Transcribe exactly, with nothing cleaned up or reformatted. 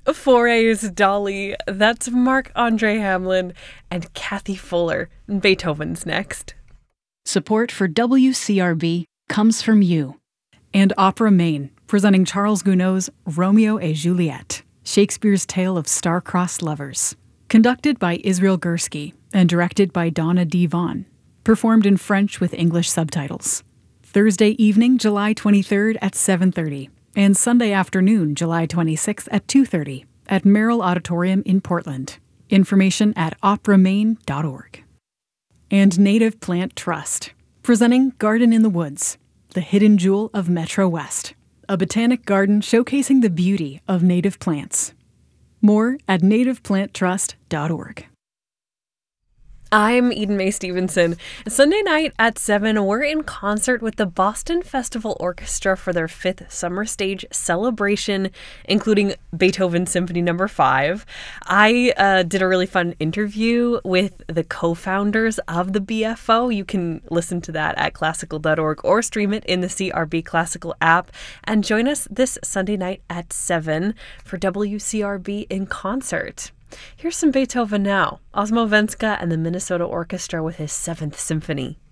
Foray's Dolly. That's Marc-Andre Hamelin and Kathy Fuller. Beethoven's next. Support for W C R B comes from you. And Opera Maine, presenting Charles Gounod's Romeo et Juliet, Shakespeare's tale of star-crossed lovers. Conducted by Israel Gursky and directed by Donna D. Vaughn. Performed in French with English subtitles. Thursday evening, July twenty-third at seven thirty, and Sunday afternoon, July twenty-sixth at two thirty at Merrill Auditorium in Portland. Information at opera maine dot org. And Native Plant Trust, presenting Garden in the Woods, the hidden jewel of Metro West, a botanic garden showcasing the beauty of native plants. More at native plant trust dot org. I'm Eden Mae Stevenson. Sunday night at seven, we're in concert with the Boston Festival Orchestra for their fifth Summer Stage celebration, including Beethoven Symphony Number five. I uh, did a really fun interview with the co-founders of the B F O. You can listen to that at classical dot org or stream it in the C R B Classical app. And join us this Sunday night at seven for W C R B in concert. Here's some Beethoven now. Osmo Venska and the Minnesota Orchestra with his Seventh Symphony.